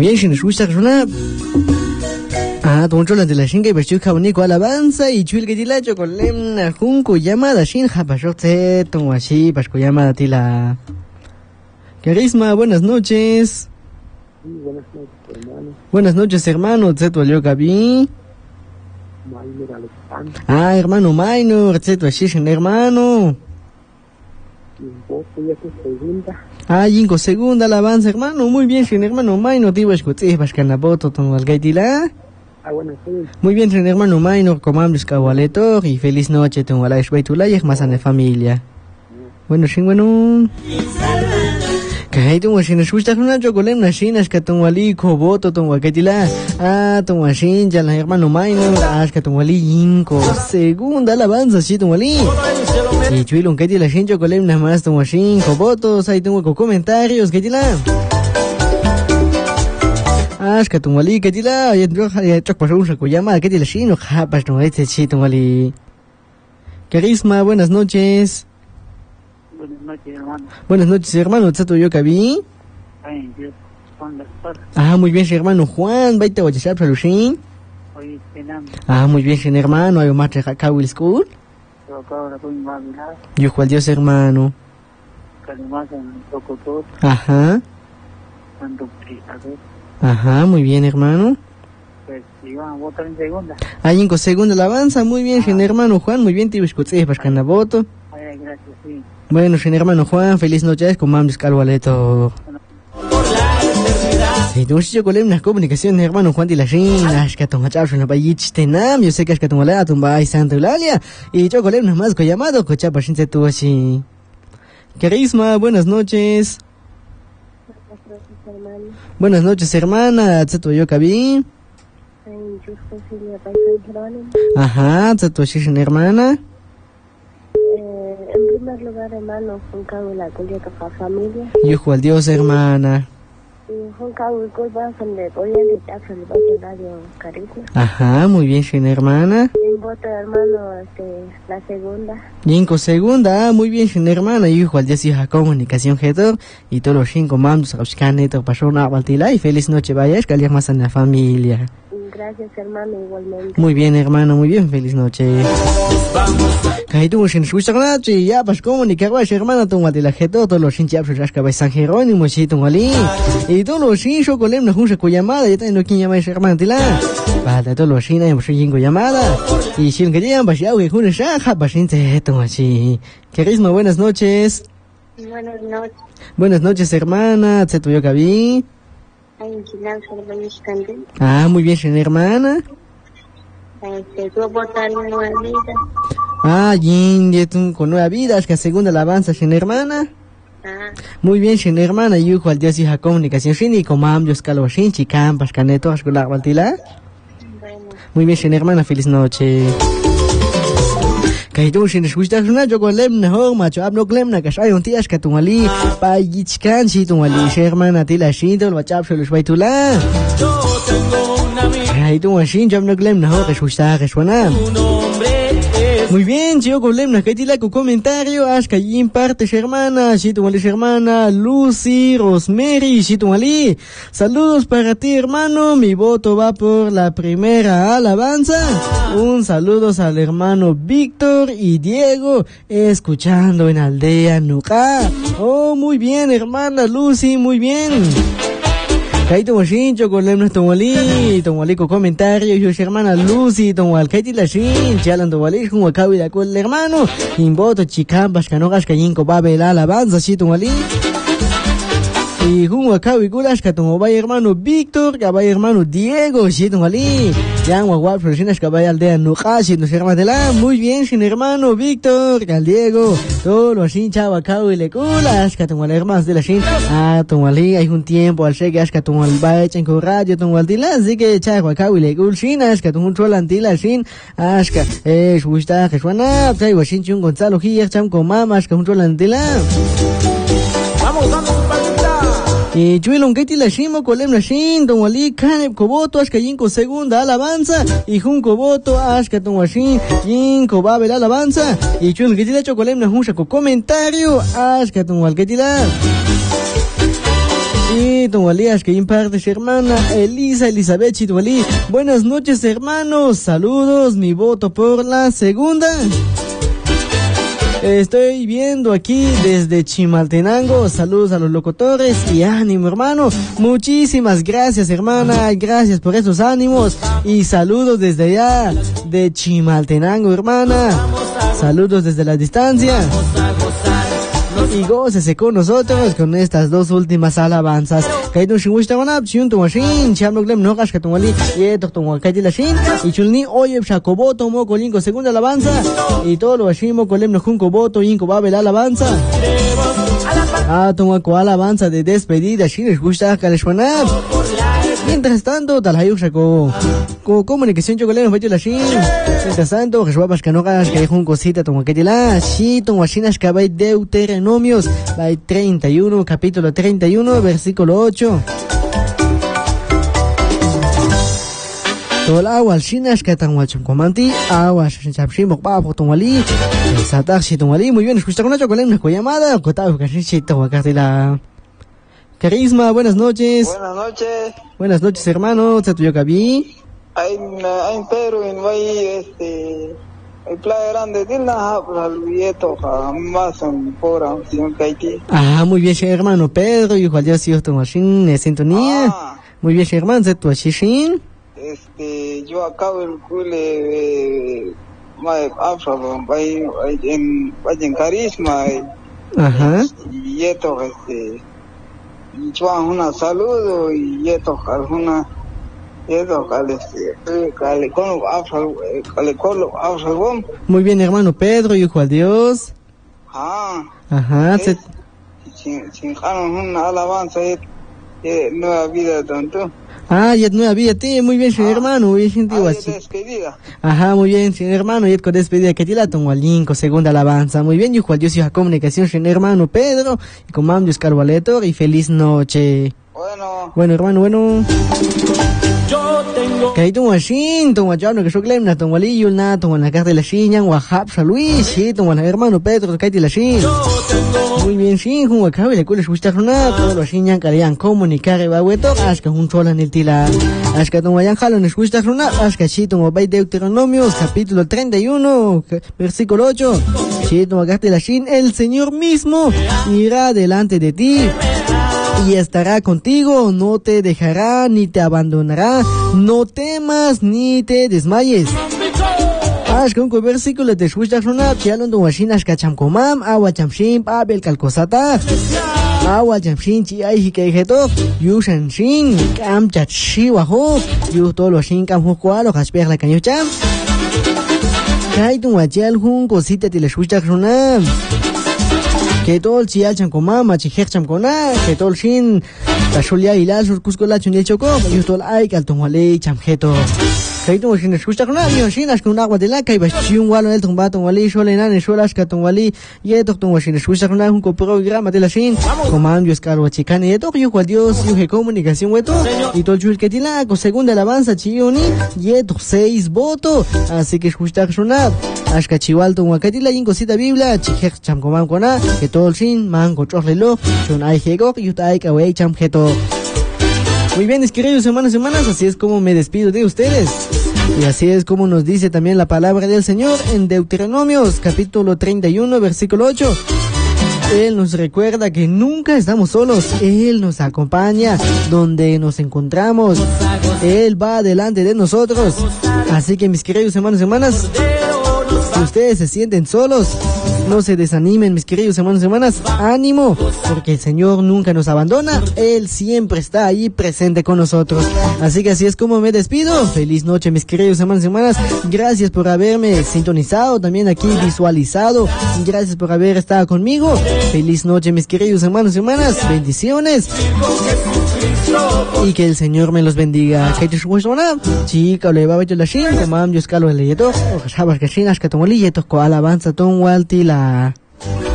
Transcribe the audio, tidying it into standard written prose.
bien, si nos gusta una controlan de la shinga y vertió cabonico alabanza y chuil que dilacho con lemna junco llamada shin japashote tomo así pasco llamada tila. Carisma, buenas noches. Sí, buenas noches, hermano. Buenas noches, hermano. ¿Te tuvo Gaby? Maynor Alexander. Hermano Maynor, ¿te tuvo hermano? Y un poco ya que segunda. Inco segunda alabanza, hermano. Muy bien, sin hermano Maynor. Te vas a bascanaboto, tomo al gaitila. Bueno, sí. Muy bien, sin hermano Maynor, comamos cagualetor y feliz noche, tomo la esbaitulaya, más a la familia. Bueno, sin bueno. Kahai tu machine susta kuna chocolem na shinas ka tu wali ko boto tu wakatila tu machine ya la hermano Maynor ka tu wali inco segunda alabanza si tu wali y chuilun que la shin chocolem na más tu machine ko votos ahí tengo comentarios que tila ka tu wali que tila ya chok pasó un saco llama que tila shin o japas no este si tu wali Carisma, buenas noches. Buenas noches, hermano. Buenas noches, hermano. ¿Está tu yo Gaby? Ay, Dios. Juan Gaspar. Muy bien, hermano Juan. ¿Vaite a WhatsApp, Salushin? Hoy cenando. Muy bien, hermano. ¿Hay un matre acá, Will School? Yo acabo de poner más mirada. Yo, Juan Dios, hermano. Calimás en Tocotor. Cuando a ver. Muy bien, hermano. Pues iban a votar en segunda. En segunda alabanza. Muy bien, hermano Juan. Muy bien, te escuché, Pascana voto. Ay, gracias, sí. Bueno, hermano Juan, feliz noche con Mamdes Calvaleto. Sí, tú yo con las comunicaciones, hermano Juan de la Reina, que toma chapos en la payich tenam, yo sé que es que toma la tumba y Santa Eulalia, y yo con las más con llamado, con chapas sin tú así. Carisma, buenas noches. Buenas noches, hermana, ¿te yo Gaby? ¿Te tu hermana? En primer lugar, hermano, Juan Cabo la culia de la familia. Yo Juan Dios, hermana. Y Juan Cabo, culpa de oyente, taxa de radio Carisma. Muy bien, sin hermana. En voto, hermano, la segunda. Cinco segunda, muy bien, sin hermana. Yo Juan Dios, hija comunicación Gedor. Y todos los 5 mandos, los canetos, pasó una baltila. Y feliz noche, vaya, es que alguien más en la familia. Gracias, hermano, igualmente. Muy bien, hermano, muy bien, feliz noche. Kahitumo sin suisagrachi, ya pas comunicar va hermano tu de la jeto, todos los hinchas ya que vais San Jerónimo, si tu ali. Y todos los hinchos con lemna junta con llamada, ya tengo quien llama hermano tila. Para todos los hinchas hemos hecho llamada. Y si que ya vas ya que junta ya, pas hinche tu así. Carisma, buenas noches. Buenas noches. Buenas noches, hermana, ¿te tuyo Gaby? Muy bien, sin hermana. Con nueva vida, es que segunda alabanza, sin hermana. Muy bien, sin hermana, yo cual Dios hija comunicación, sin y como ambios caloshin, chicam, pascaneto, ascolar, baltila. Muy bien, sin hermana, feliz noche. Kahitun sin escuchar una yo con lemna ho macho abno lemna que hay un tías que tu ali pa yichkan si tu ali hermana tila shinto lo chap se los baitula kahitun ashin yo abno lemna ho que escuchar que suena. Muy bien, yo con lemna que tila con comentario ashka yin parte hermana si tu ali hermana Lucy Rosemary si tu ali. Saludos para ti, hermano, mi voto va por la primera alabanza. Un saludo al hermano Víctor y Diego, escuchando en Aldea Nuca. Muy bien, hermana Lucy, muy bien. Kaito Moshincho con lemna tomali con comentario, yo hermana Lucy, tomal Kaiti la shin, chalan tomali con wakawi la con el hermano, in voto chicambas canogas cayinco babe la alabanza, si tomali. Y junto a Kawi Gulas, que tomo vaya hermano Víctor, que vaya hermano Diego, si tomo ali. Ya en Guaguap, Floricinas, que vaya aldea Nuca, si nos hermanos de la. Muy bien, sin hermano Víctor, que al Diego. Todo lo así, chava Kawi le Gulas, que tomo al hermanos de la Shin. Tomo ali, hay un tiempo al cheque, que tomo al baich en radio, tomo al tila, así que chava Kawi le Gulshinas, que tomo un chol antila Shin. Que gusta, que suena, que hay Shin Gonzalo Gier, cham con mamas, que un chol antila. Vamos. Y Chuilon Kaiti la Shimo Colem la Shin, Don Wali, Canep Koboto, Ashka Yinko segunda alabanza, y Jun Koboto, Ashka Don Washin, Yinko Babel alabanza, y Chuilon Kaiti la Chocolem la Hunsha con comentario, Ashka Don Wal Kaiti la. Y Tongualías que imparte hermana Elizabeth Chitualí. Buenas noches, hermanos. Saludos, mi voto por la segunda. Estoy viendo aquí desde Chimaltenango. Saludos a los locutores y ánimo, hermano. Muchísimas gracias, hermana. Gracias por esos ánimos. Y saludos desde allá de Chimaltenango, hermana. Saludos desde la distancia. Y gócese con nosotros con estas dos últimas alabanzas. Kaidun Shingushta Wanab, Chiuntu Washin, Chamloglem Nogash Katumali, Yetokton Wakatila Shin, y Chulni Oyeb Shakoboto, Moko Linko, segunda alabanza, y todo lo Washimo Kolem Nojunko Boto, Inko Babel alabanza. Tomako alabanza de despedida, Shinish Gushta Kaleshwanab. Mientras tanto, Talhayushako, comunicación chocoleno, Vayula Shin. Mientras tanto, Reshuapas Canogas, Cayjun Cosita, Tomaketila, Shiton Washinas Kabay Deuteronomios, by 31, capítulo 31, versículo 8. Tol awal Shinas Katanwachum Comanti, Awash Chapshimok Papo Tomali, Satashi Tomali, muy bien, escucha con chocoleno, llamada, Kotao Kashishito, Wakatila. Carisma, buenas noches. Buenas noches. Buenas noches, hermano. ¿Te Gabi? Hay Pedro en Bahía, el Playa Grande de la Vieto, más en Fora, señor Kaiti. Muy bien, hermano Pedro. Y cual Dios tu machine en sintonía. Muy bien, hermano. ¿Se tu ashishin? Yo acabo el cule Afra, en Carisma. Y esto, Chuan una saludo y esto alguna muy bien, hermano Pedro, hijo a Dios. Sin una alabanza nueva vida tanto. Ya nueva vida, muy bien, hermano, muy bien, despedida. Muy bien, hermano, y con despedida que te la tomo al linko, segunda alabanza. Muy bien, hijo a Dios y a comunicación, hermano Pedro, y con Mam Dios Carvaleto, y feliz noche. Bueno, hermano, bueno. Yo tengo que tu machine, tu machano que yo claim na tu walillo na tu na carta la shiñan wa hapsa Luis, tu hermano Pedro que la shin. Muy bien, shin, un acabe le cules gusta na todo lo shiñan querían comunicar y baweto, aska un chola en el tila. Aska tu wayan jalo nos gusta na, aska chito mo bay Deuteronomios capítulo 31, versículo 8. Chito magarte la shin, el Señor mismo irá delante de ti y estará contigo, no te dejará ni te abandonará, no temas ni te desmayes. Con versículo de Shushtaruna, Pialon do Washinas Kachamkomam, Awachamshin, Abel Kalkosata, Awachamshin, Chiai Kejeto, Yushan Shin, Kam Chachiwaho, Yutolo Shin Kam Hukwalo, Hasper la Cañocham, Kaitun Wachel Hun, Cosita de la Shushtaruna. Que todo el chial chancomá, machijer chancona, que todo el shin, la chulia y la surcusco la chunel chocó, y todo el ay, caltonguale, chamjeto. Que tú shin escucha con nadie, shin as con agua de la que ibas chiun walo en el tombato, wali, sholenan, sholas, catonguali, y esto tú shin escucha con un programa de la shin, comando escalo chicane, y todo, yo cual Dios, yo que comunicación hueto, y todo el chul que tila, con segunda alabanza chioni, y esto 6 votos, así que escucha con nada, as cachiwal tu wakatila, y en cosita biblia, chijer chamcomán con nada, que todo el shin, mango chorrelo, son ay jego, y utai kawei chamjeto. Muy bien, mis queridos hermanos y hermanas, así es como me despido de ustedes. Y así es como nos dice también la palabra del Señor en Deuteronomios, capítulo 31, versículo 8. Él nos recuerda que nunca estamos solos. Él nos acompaña donde nos encontramos. Él va delante de nosotros. Así que, mis queridos hermanos y hermanas, si ustedes se sienten solos, no se desanimen, mis queridos hermanos y hermanas, ánimo, porque el Señor nunca nos abandona, Él siempre está ahí presente con nosotros. Así que así es como me despido. Feliz noche, mis queridos hermanos y hermanas. Gracias por haberme sintonizado, también aquí visualizado. Gracias por haber estado conmigo. Feliz noche, mis queridos hermanos y hermanas. Bendiciones. Y que el Señor me los bendiga. Chica, le va a ver la shin, como Dios calo el yeto, o sabes que shin, que tomó el yeto, alabanza, ton waltila.